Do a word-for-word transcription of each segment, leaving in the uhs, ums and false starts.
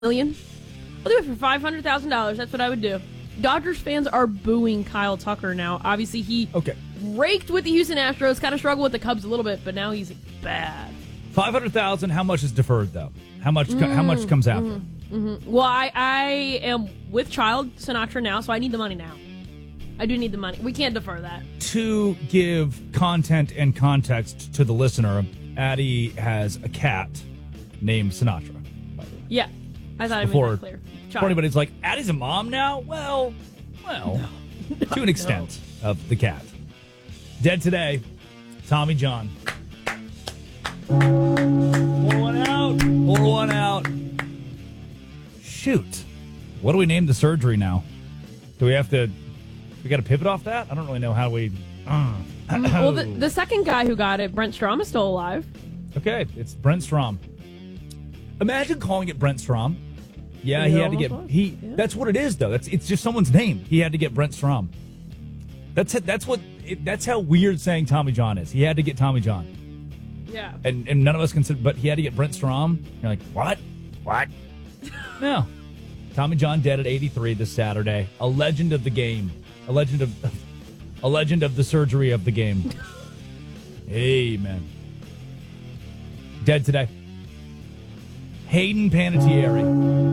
million. I'll do it for five hundred thousand dollars. That's what I would do. Dodgers fans are booing Kyle Tucker now. Obviously, he okay. raked with the Houston Astros, kind of struggled with the Cubs a little bit, but now he's bad. five hundred thousand dollars, how much is deferred, though? How much mm, How much comes after? Mm-hmm, mm-hmm. Well, I, I am with Child Sinatra now, so I need the money now. I do need the money. We can't defer that. To give content and context to the listener, Addie has a cat named Sinatra, by the way. Yeah, I thought Before, I made that clear. Child. Before anybody's like, Addie's a mom now? Well, well, no. to an extent no. of the cat. Dead today, Tommy John. Pour one out. Pour one out. Shoot. What do we name the surgery now? Do we have to... We got to pivot off that? I don't really know how we... Uh, well, the, the second guy who got it, Brent Strom, is still alive. Okay, it's Brent Strom. Imagine calling it Brent Strom. Yeah, he, he had to get... He. Yeah. That's what it is, though. That's It's just someone's name. He had to get Brent Strom. That's it, That's what. It, that's how weird saying Tommy John is. He had to get Tommy John. Yeah. And and none of us consider... But he had to get Brent Strom. You're like, what? What? No. Tommy John dead at eighty-three this Saturday. A legend of the game. A legend of a legend of the surgery of the game. Amen. Dead today. Hayden Panettiere.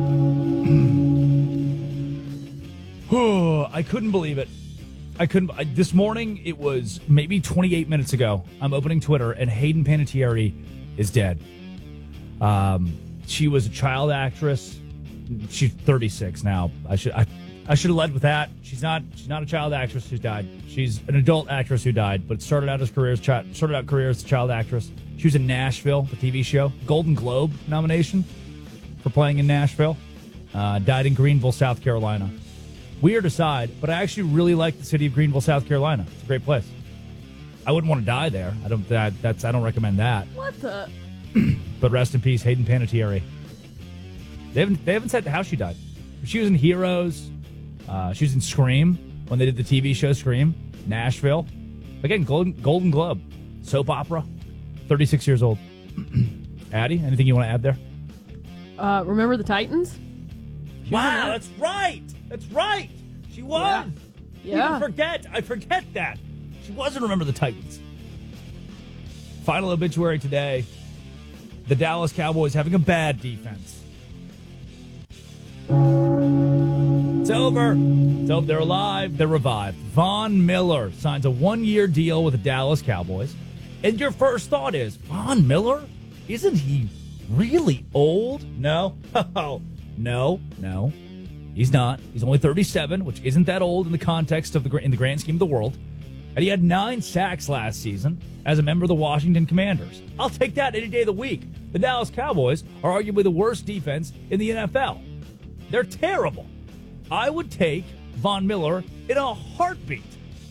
Oh, I couldn't believe it. I couldn't. I, this morning, it was maybe twenty-eight minutes ago. I'm opening Twitter, and Hayden Panettiere is dead. Um, she was a child actress. She's thirty-six now. I should. I, I should have led with that. She's not. She's not a child actress who died. She's an adult actress who died, but started out as career as chi- started out career as a child actress. She was in Nashville, the T V show, Golden Globe nomination for playing in Nashville. Uh, died in Greenville, South Carolina. Weird aside, but I actually really like the city of Greenville, South Carolina. It's a great place. I wouldn't want to die there. I don't. That, that's. I don't recommend that. What the? But rest in peace, Hayden Panettiere. They haven't. They haven't said how she died. She was in Heroes. Uh, she was in Scream when they did the T V show Scream. Nashville. Again, Golden, Golden Globe. Soap opera. thirty-six years old. Addie, anything you want to add there? Uh, remember the Titans? Wow, that's right. That's right. She was. Yeah. yeah. I forget. I forget that. She wasn't Remember the Titans. Final obituary today. The Dallas Cowboys having a bad defense. It's over. It's over. They're alive. They're revived. Von Miller signs a one-year deal with the Dallas Cowboys. And your first thought is, Von Miller? Isn't he really old? No. Oh, no, no. He's not. He's only thirty-seven, which isn't that old in the context of the in the grand scheme of the world. And he had nine sacks last season as a member of the Washington Commanders. I'll take that any day of the week. The Dallas Cowboys are arguably the worst defense in the N F L. They're terrible. I would take Von Miller in a heartbeat.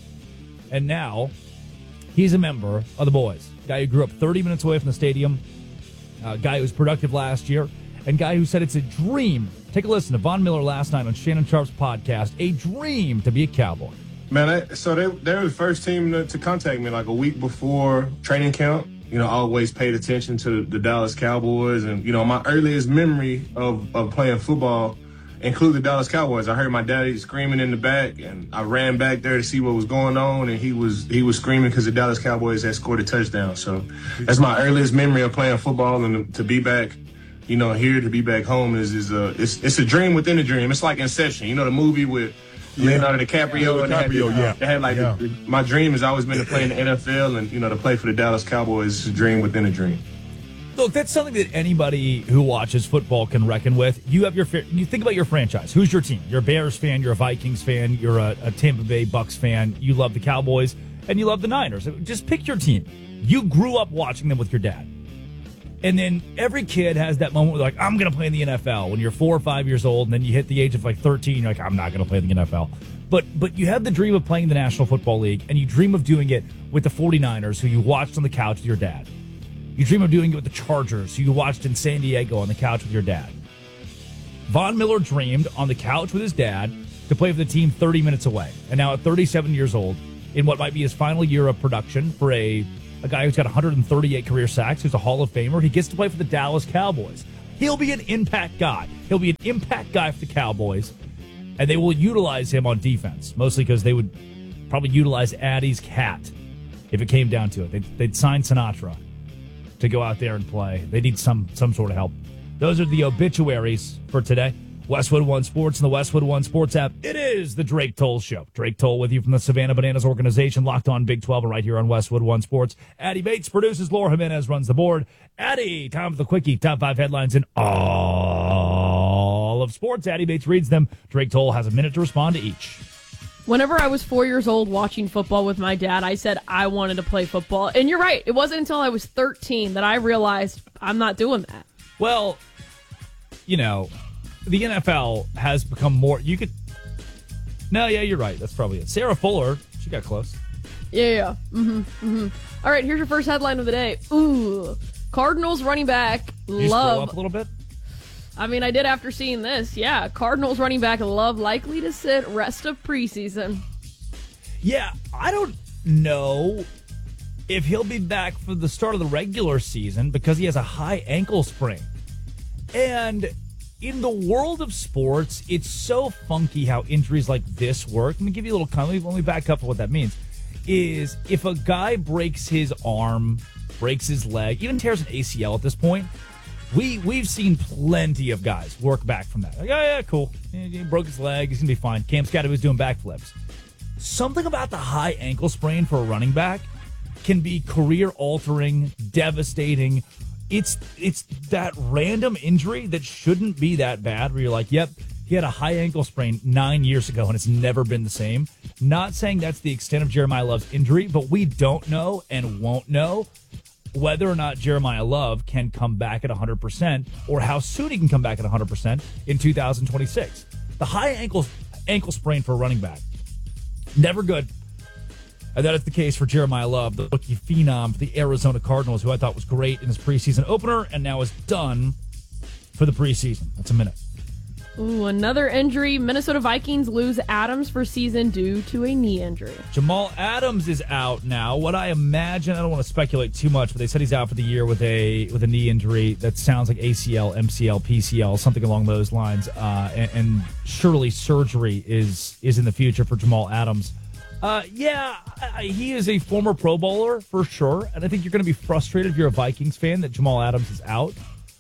And now, he's a member of the boys. Guy who grew up thirty minutes away from the stadium. A guy who was productive last year. And guy who said it's a dream. Take a listen to Von Miller last night on Shannon Sharp's podcast. A dream to be a Cowboy. Man, I, so they, they were the first team to, to contact me like a week before training camp. You know, I always paid attention to the Dallas Cowboys. And, you know, my earliest memory of, of playing football include the Dallas Cowboys. I heard my daddy screaming in the back, and I ran back there to see what was going on, and he was he was screaming because the Dallas Cowboys had scored a touchdown. So that's my earliest memory of playing football, and to be back, you know, here to be back home is is a it's it's a dream within a dream. It's like Inception, you know, the movie with yeah. Leonardo DiCaprio. Yeah, and DiCaprio, had, yeah. They had like yeah. the, my dream has always been to play in the N F L, and you know, to play for the Dallas Cowboys is a dream within a dream. Look, that's something that anybody who watches football can reckon with. You have your you think about your franchise. Who's your team? You're a Bears fan. You're a Vikings fan. You're a, a Tampa Bay Bucks fan. You love the Cowboys, and you love the Niners. Just pick your team. You grew up watching them with your dad. And then every kid has that moment where like, I'm going to play in the N F L when you're four or five years old, and then you hit the age of like thirteen, you're like, I'm not going to play in the N F L. But but you have the dream of playing in the National Football League, and you dream of doing it with the 49ers, who you watched on the couch with your dad. You dream of doing it with the Chargers, who you watched in San Diego on the couch with your dad. Von Miller dreamed on the couch with his dad to play for the team thirty minutes away. And now at thirty-seven years old, in what might be his final year of production for a, a guy who's got one hundred thirty-eight career sacks, who's a Hall of Famer, he gets to play for the Dallas Cowboys. He'll be an impact guy. He'll be an impact guy for the Cowboys, and they will utilize him on defense, mostly because they would probably utilize Addie's cat if it came down to it. They'd, they'd sign Sinatra to go out there and play. They need some some sort of help. Those are the obituaries for today. Westwood One Sports and the Westwood One Sports app. It is the Drake Toll Show. Drake Toll with you from the Savannah Bananas organization, locked on Big twelve, and right here on Westwood One Sports. Addie Bates produces. Laura Jimenez runs the board. Addie, time for the quickie. Top five headlines in all of sports. Addie Bates reads them. Drake Toll has a minute to respond to each. Whenever I was four years old watching football with my dad, I said I wanted to play football. And you're right. It wasn't until I was thirteen that I realized I'm not doing that. Well, you know, the N F L has become more... You could... No, yeah, you're right. That's probably it. Sarah Fuller, she got close. Yeah, yeah. Mm-hmm, mm-hmm. All right, here's your first headline of the day. Ooh, Cardinals running back Did you Love... scroll up a little bit? I mean, I did after seeing this. Yeah, Cardinals running back Love likely to sit rest of preseason. Yeah, I don't know if he'll be back for the start of the regular season because he has a high ankle sprain. And in the world of sports, it's so funky how injuries like this work. Let me give you a little comment. Let me back up for what that means. Is if a guy breaks his arm, breaks his leg, even tears an A C L at this point, We, we've seen plenty of guys work back from that. Like, oh, yeah, cool. He broke his leg. He's going to be fine. Cam Scotty was doing backflips. Something about the high ankle sprain for a running back can be career-altering, devastating. It's it's that random injury that shouldn't be that bad where you're like, yep, he had a high ankle sprain nine years ago and it's never been the same. Not saying that's the extent of Jeremiah Love's injury, but we don't know and won't know whether or not Jeremiah Love can come back at one hundred percent or how soon he can come back at one hundred percent in two thousand twenty-six. The high ankle, ankle sprain for a running back, never good. And that is the case for Jeremiah Love, the rookie phenom for the Arizona Cardinals, who I thought was great in his preseason opener and now is done for the preseason. That's a minute. Ooh, another injury. Minnesota Vikings lose Adams for season due to a knee injury. Jamal Adams is out now. What I imagine, I don't want to speculate too much, but they said he's out for the year with a with a knee injury that sounds like A C L, M C L, P C L, something along those lines. Uh, and, and surely surgery is is in the future for Jamal Adams. Uh, yeah, I, he is a former Pro Bowler for sure, and I think you're going to be frustrated if you're a Vikings fan that Jamal Adams is out.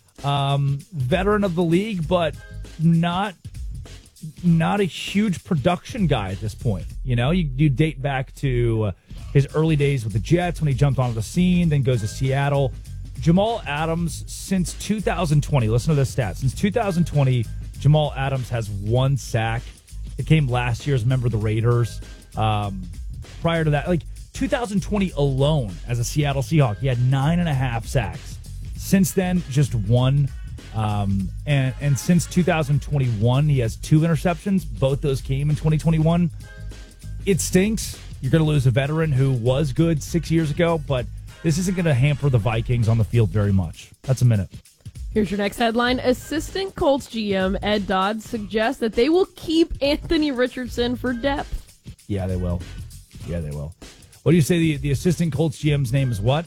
Um, veteran of the league, but not not a huge production guy at this point. You know, you, you date back to uh, his early days with the Jets when he jumped onto the scene, then goes to Seattle. Jamal Adams, since two thousand twenty, listen to this stat. Since two thousand twenty, Jamal Adams has one sack. It came last year as a member of the Raiders. Um, prior to that, like two thousand twenty alone as a Seattle Seahawk, he had nine and a half sacks. Since then, just one. Um, and, and since two thousand twenty-one, he has two interceptions. Both those came in twenty twenty-one. It stinks. You're going to lose a veteran who was good six years ago, but this isn't going to hamper the Vikings on the field very much. That's a minute. Here's your next headline. Assistant Colts G M Ed Dodds suggests that they will keep Anthony Richardson for depth. Yeah, they will. Yeah, they will. What do you say the, the assistant Colts G M's name is what?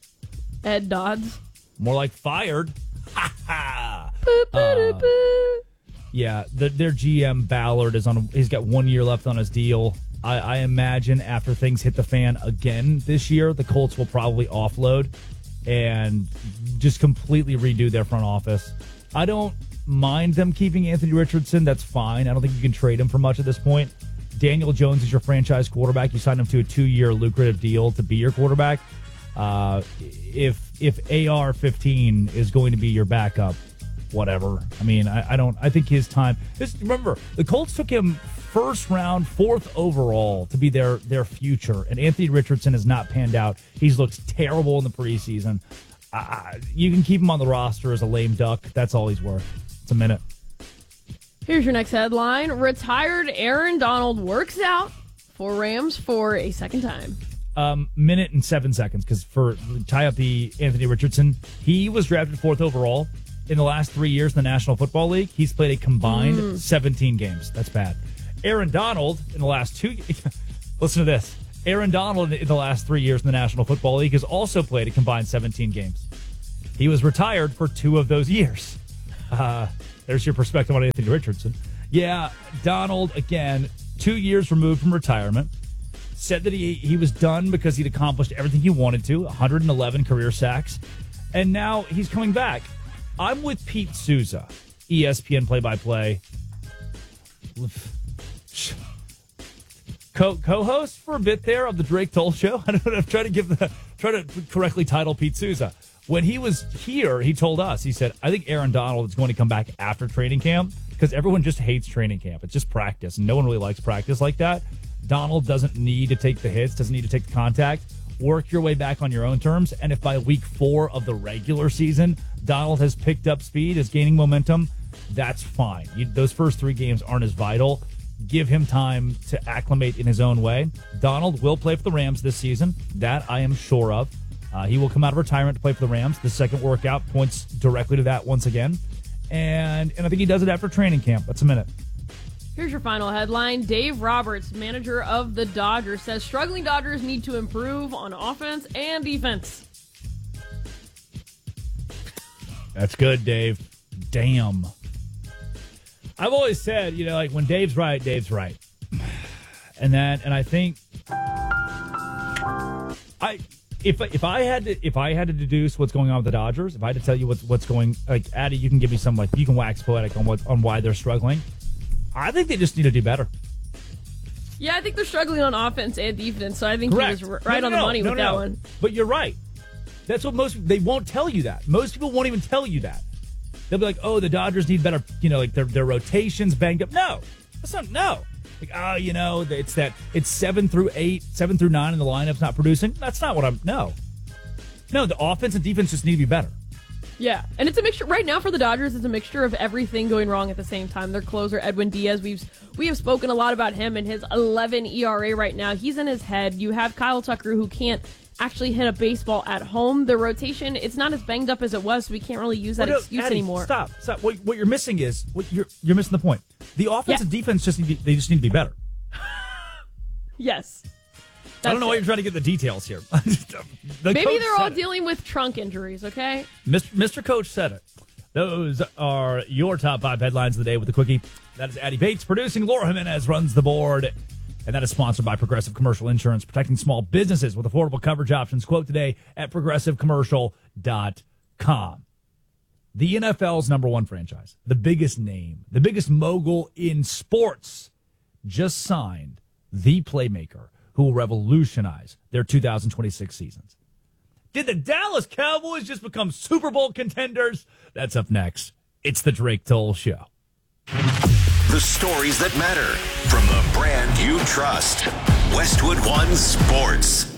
Ed Dodds. More like fired. Ha ha. Uh, yeah, the, their G M Ballard is on. He's got one year left on his deal. I, I imagine after things hit the fan again this year, the Colts will probably offload and just completely redo their front office. I don't mind them keeping Anthony Richardson. That's fine. I don't think you can trade him for much at this point. Daniel Jones is your franchise quarterback. You signed him to a two-year lucrative deal to be your quarterback. Uh, if if A R fifteen is going to be your backup, whatever. I mean, I, I don't. I think his time. Just remember, the Colts took him first round, fourth overall to be their their future, and Anthony Richardson has not panned out. He's looked terrible in the preseason. Uh, you can keep him on the roster as a lame duck. That's all he's worth. It's a minute. Here's your next headline. Retired Aaron Donald works out for Rams for a second time. Um, minute and seven seconds, because for tie up the Anthony Richardson, he was drafted fourth overall. In the last three years in the National Football League, he's played a combined mm. seventeen games. That's bad. Aaron Donald, in the last two... Listen to this. Aaron Donald, in the last three years in the National Football League, has also played a combined seventeen games. He was retired for two of those years. Uh, there's your perspective on Anthony Richardson. Yeah, Donald, again, two years removed from retirement, said that he, he was done because he'd accomplished everything he wanted to, one hundred eleven career sacks, and now he's coming back. I'm with Pete Souza, E S P N play-by-play. Co- co-host for a bit there of the Drake Toll Show. I don't know. I'm trying to give the try to correctly title Pete Souza. When he was here, he told us, he said, I think Aaron Donald is going to come back after training camp because everyone just hates training camp. It's just practice, and no one really likes practice like that. Donald doesn't need to take the hits, doesn't need to take the contact. Work your way back on your own terms, and if by week four of the regular season, Donald has picked up speed, is gaining momentum, that's fine. You, those first three games aren't as vital. Give him time to acclimate in his own way. Donald will play for the Rams this season. That I am sure of. Uh, he will come out of retirement to play for the Rams. The second workout points directly to that once again. And and I think he does it after training camp. That's a minute. Here's your final headline. Dave Roberts, manager of the Dodgers, says struggling Dodgers need to improve on offense and defense. That's good, Dave. Damn. I've always said, you know, like when Dave's right, Dave's right. And then, and I think I if if I had to if I had to deduce what's going on with the Dodgers, if I had to tell you what's what's going, like Addie, you can give me some, like you can wax poetic on what on why they're struggling. I think they just need to do better. Yeah, I think they're struggling on offense and defense, so I think Correct. he was right no, no, on the no, money no, with no, that no. one. But you're right. That's what most they won't tell you that. Most people won't even tell you that. They'll be like, "Oh, the Dodgers need better, you know, like their their rotations banged up." No, that's not. No, like, oh, you know, it's that it's seven through eight, seven through nine, and the lineup's not producing. That's not what I'm. No, no, the offense and defense just need to be better. Yeah, and it's a mixture right now for the Dodgers. It's a mixture of everything going wrong at the same time. Their closer Edwin Diaz, we've we have spoken a lot about him and his eleven E R A right now. He's in his head. You have Kyle Tucker, who can't actually hit a baseball at home. The rotation, it's not as banged up as it was, so we can't really use that well, no, excuse Addie, anymore. Stop, stop. What, what you're missing is what you're you're missing the point. The offense Yeah. and defense just need to be, they just need to be better. Yes. I don't know That's why it. you're trying to get the details here. The Maybe coach they're all said it. dealing with trunk injuries, okay? Mister Mister Coach said it. Those are your top five headlines of the day with the quickie. That is Addie Bates producing. Laura Jimenez runs the board. And that is sponsored by Progressive Commercial Insurance, protecting small businesses with affordable coverage options. Quote today at progressive commercial dot com. The N F L's number one franchise, the biggest name, the biggest mogul in sports, just signed the playmaker who will revolutionize their two thousand twenty-six seasons. Did the Dallas Cowboys just become Super Bowl contenders? That's up next. It's the Drake Toll Show. The stories that matter from the brand you trust. Westwood One Sports.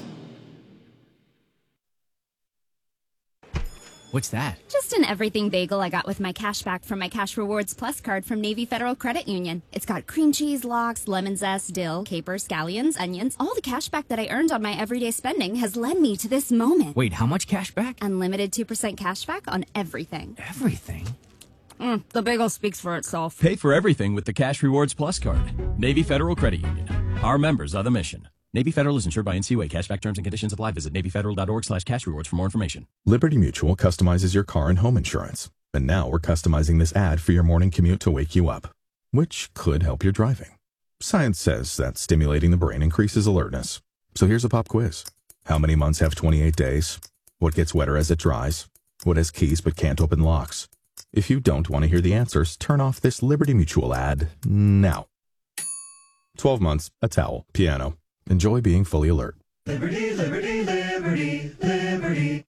What's that? Just an everything bagel I got with my cash back from my Cash Rewards Plus card from Navy Federal Credit Union. It's got cream cheese, lox, lemon zest, dill, capers, scallions, onions. All the cash back that I earned on my everyday spending has led me to this moment. Wait, how much cash back? Unlimited two percent cash back on everything. Everything. Mm, the bagel speaks for itself. Pay for everything with the Cash Rewards Plus card. Navy Federal Credit Union. Our members are the mission. Navy Federal is insured by N C U A. Cashback terms and conditions apply. Visit navy federal dot org slash cash rewards for more information. Liberty Mutual customizes your car and home insurance. And now we're customizing this ad for your morning commute to wake you up, which could help your driving. Science says that stimulating the brain increases alertness. So here's a pop quiz. How many months have twenty-eight days? What gets wetter as it dries? What has keys but can't open locks? If you don't want to hear the answers, turn off this Liberty Mutual ad now. twelve months, a towel, piano. Enjoy being fully alert. Liberty, liberty, liberty, liberty.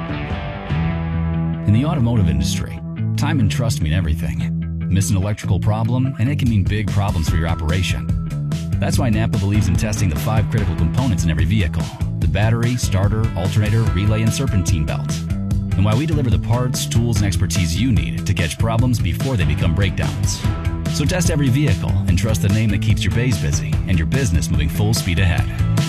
In the automotive industry, time and trust mean everything. Miss an electrical problem, and it can mean big problems for your operation. That's why Napa believes in testing the five critical components in every vehicle: the battery, starter, alternator, relay, and serpentine belt. And why we deliver the parts, tools, and expertise you need to catch problems before they become breakdowns. So test every vehicle and trust the name that keeps your bays busy and your business moving full speed ahead.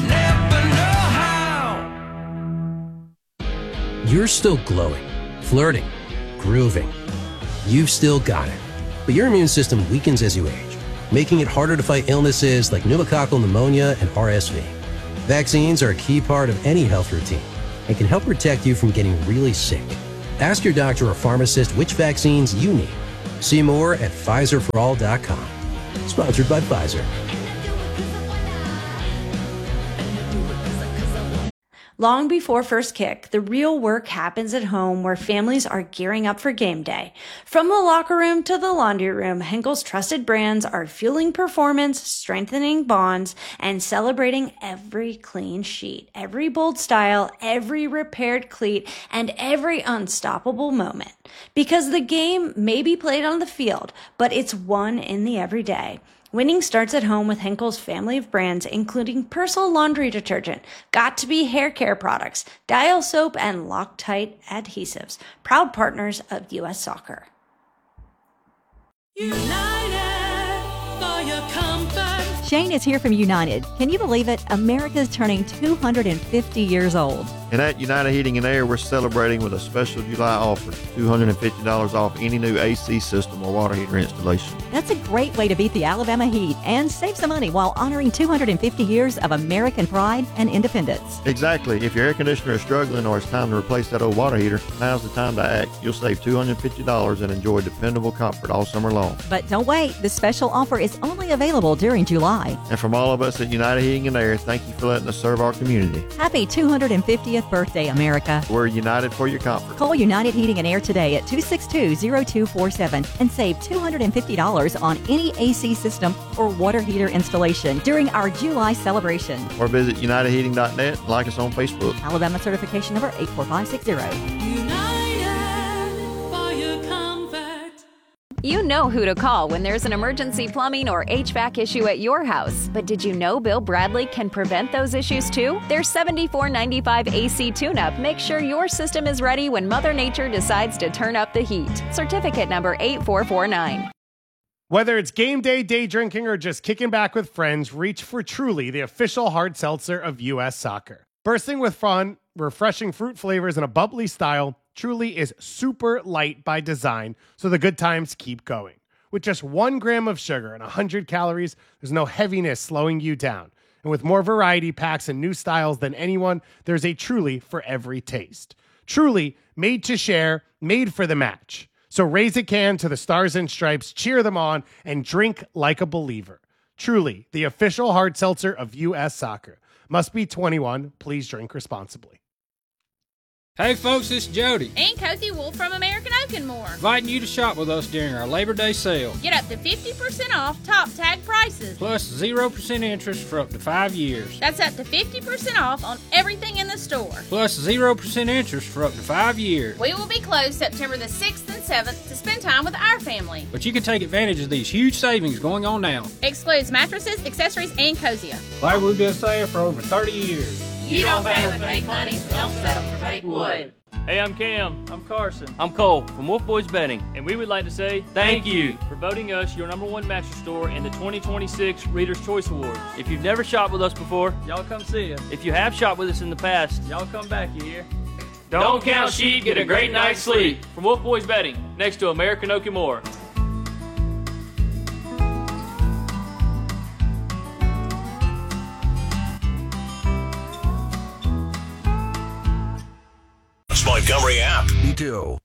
Never know how. You're still glowing, flirting, grooving. You've still got it. But your immune system weakens as you age, making it harder to fight illnesses like pneumococcal pneumonia and R S V. Vaccines are a key part of any health routine and can help protect you from getting really sick. Ask your doctor or pharmacist which vaccines you need. See more at Pfizer for all dot com. Sponsored by Pfizer. Long before first kick, the real work happens at home where families are gearing up for game day. From the locker room to the laundry room, Henkel's trusted brands are fueling performance, strengthening bonds, and celebrating every clean sheet, every bold style, every repaired cleat, and every unstoppable moment. Because the game may be played on the field, but it's won in the everyday. Winning starts at home with Henkel's family of brands, including Persil laundry detergent, Got2b hair care products, Dial soap, and Loctite adhesives. Proud partners of U S Soccer. United for your comfort. Shane is here from United. Can you believe it? America's turning two hundred fifty years old. And at United Heating and Air, we're celebrating with a special July offer, two hundred fifty dollars off any new A C system or water heater installation. That's a great way to beat the Alabama heat and save some money while honoring two hundred fifty years of American pride and independence. Exactly. If your air conditioner is struggling or it's time to replace that old water heater, now's the time to act. You'll save two hundred fifty dollars and enjoy dependable comfort all summer long. But don't wait. The special offer is only available during July. And from all of us at United Heating and Air, thank you for letting us serve our community. Happy two hundred fiftieth birthday, America. We're united for your comfort. Call United Heating and Air today at two six two, zero two four seven and save two hundred fifty dollars on any A C system or water heater installation during our July celebration. Or visit united heating dot net and like us on Facebook. Alabama certification number eight four five six zero. You know who to call when there's an emergency plumbing or H V A C issue at your house. But did you know Bill Bradley can prevent those issues too? Their seventy-four ninety-five A C tune-up makes sure your system is ready when Mother Nature decides to turn up the heat. Certificate number eight four four nine. Whether it's game day, day drinking, or just kicking back with friends, reach for Truly, the official hard seltzer of U S Soccer. Bursting with fun, refreshing fruit flavors, and a bubbly style, Truly is super light by design, so the good times keep going. With just one gram of sugar and one hundred calories, there's no heaviness slowing you down. And with more variety packs and new styles than anyone, there's a Truly for every taste. Truly, made to share, made for the match. So raise a can to the Stars and Stripes, cheer them on, and drink like a believer. Truly, the official hard seltzer of U S Soccer. Must be twenty-one. Please drink responsibly. Hey folks, it's Jody. And Cozy Wolf from American Oak and More. Inviting you to shop with us during our Labor Day sale. Get up to fifty percent off top tag prices. Plus zero percent interest for up to five years. That's up to fifty percent off on everything in the store. Plus zero percent interest for up to five years. We will be closed September the sixth and seventh to spend time with our family. But you can take advantage of these huge savings going on now. Excludes mattresses, accessories, and Cosia. Like we've been saying for over thirty years. You don't pay with fake money, so don't settle for fake wood. Hey, I'm Cam. I'm Carson. I'm Cole from Wolf Boys Betting. And we would like to say thank you for voting us your number one mattress store in the twenty twenty-six Reader's Choice Awards. If you've never shopped with us before, y'all come see us. If you have shopped with us in the past, y'all come back, you hear? Don't, don't count sheep, get a great night's sleep. From Wolf Boys Betting, next to American Oak and More. Montgomery app. Me too.